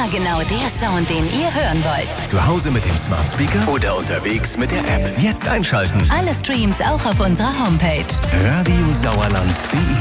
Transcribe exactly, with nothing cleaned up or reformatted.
Immer genau der Sound, den ihr hören wollt. Zu Hause mit dem Smart Speaker oder unterwegs mit der App. Jetzt einschalten. Alle Streams auch auf unserer Homepage. radiosauerland punkt de